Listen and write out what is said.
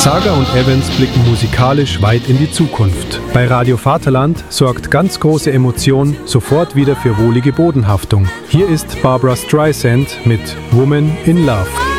Saga und Evans blicken musikalisch weit in die Zukunft. Bei Radio Vaterland sorgt ganz große Emotion sofort wieder für wohlige Bodenhaftung. Hier ist Barbra Streisand mit Woman in Love.